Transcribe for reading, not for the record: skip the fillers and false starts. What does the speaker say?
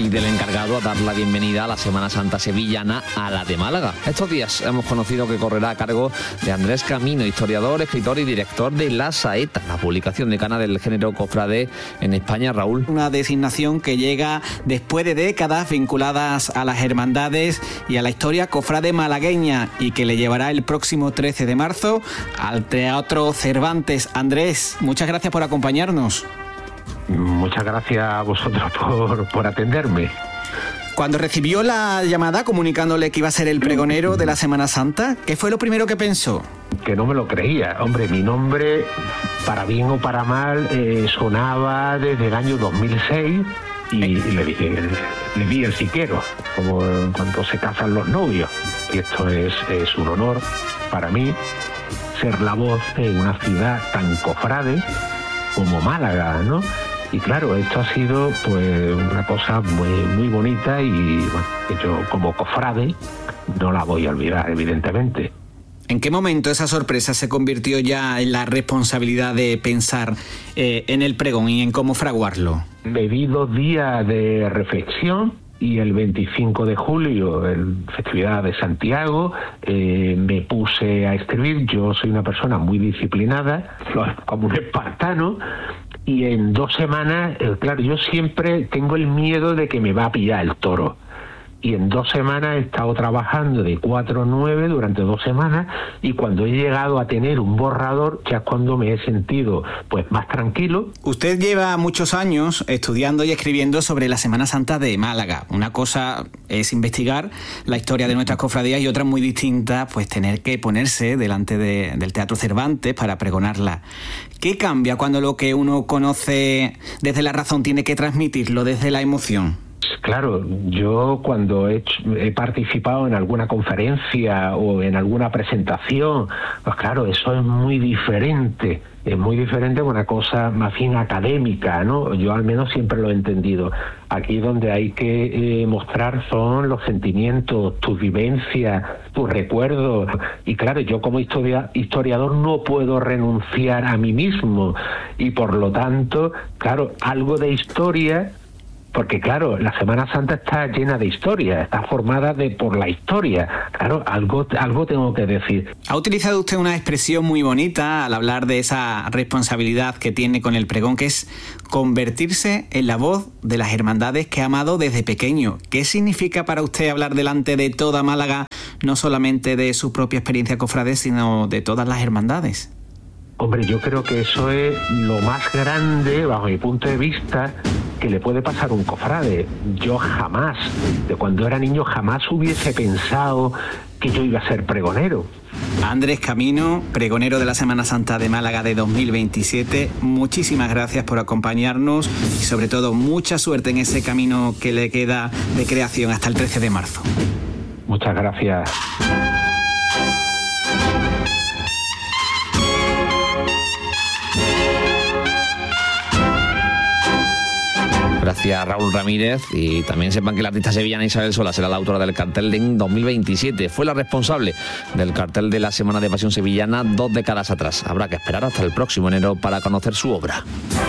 y del encargado a dar la bienvenida a la Semana Santa sevillana a la de Málaga. Estos días hemos conocido que correrá a cargo de Andrés Camino, historiador, escritor y director de La Saeta, la publicación decana del género cofrade en España. Raúl. Una designación que llega después de décadas vinculadas a las hermandades y a la historia cofrade malagueña y que le llevará el próximo 13 de marzo al Teatro Cervantes. Andrés, muchas gracias por acompañarnos. Muchas gracias a vosotros por atenderme. Cuando recibió la llamada comunicándole que iba a ser el pregonero de la Semana Santa, ¿qué fue lo primero que pensó? Que no me lo creía. Hombre, mi nombre, para bien o para mal, sonaba desde el año 2006 y le di el siquero, como cuando se casan los novios. Y esto es un honor para mí, ser la voz de una ciudad tan cofrade como Málaga, ¿no? Y claro, esto ha sido pues una cosa muy bonita y bueno, que yo como cofrade no la voy a olvidar, evidentemente. ¿En qué momento esa sorpresa se convirtió ya en la responsabilidad de pensar en el pregón y en cómo fraguarlo? Me di 2 días de reflexión y el 25 de julio, en festividad de Santiago, me puse a escribir. Yo soy una persona muy disciplinada, como un espartano, y en 2 semanas, claro, yo siempre tengo el miedo de que me va a pillar el toro. Y en 2 semanas he estado trabajando de 4 a 9 durante 2 semanas, y cuando he llegado a tener un borrador, ya es cuando me he sentido pues más tranquilo. Usted lleva muchos años estudiando y escribiendo sobre la Semana Santa de Málaga. Una cosa es investigar la historia de nuestras cofradías y otra muy distinta, pues tener que ponerse delante del Teatro Cervantes para pregonarla. ¿Qué cambia cuando lo que uno conoce desde la razón tiene que transmitirlo desde la emoción? Claro, yo cuando he participado en alguna conferencia o en alguna presentación, pues claro, eso es muy diferente. Es muy diferente, una cosa más bien académica, ¿no? Yo al menos siempre lo he entendido. Aquí donde hay que mostrar son los sentimientos, tus vivencias, tus recuerdos. Y claro, yo como historiador no puedo renunciar a mí mismo. Y por lo tanto, claro, algo de historia. Porque claro, la Semana Santa está llena de historia, está formada por la historia. Claro, algo tengo que decir. Ha utilizado usted una expresión muy bonita al hablar de esa responsabilidad que tiene con el pregón, que es convertirse en la voz de las hermandades que ha amado desde pequeño. ¿Qué significa para usted hablar delante de toda Málaga, no solamente de su propia experiencia cofrade, sino de todas las hermandades? Hombre, yo creo que eso es lo más grande, bajo mi punto de vista, que le puede pasar a un cofrade. Yo jamás, de cuando era niño, jamás hubiese pensado que yo iba a ser pregonero. Andrés Camino, pregonero de la Semana Santa de Málaga de 2027, muchísimas gracias por acompañarnos y sobre todo mucha suerte en ese camino que le queda de creación hasta el 13 de marzo. Muchas gracias. Gracias, Raúl Ramírez. Y también sepan que la artista sevillana Isabel Sola será la autora del cartel en 2027. Fue la responsable del cartel de la Semana de Pasión Sevillana 2 décadas atrás. Habrá que esperar hasta el próximo enero para conocer su obra.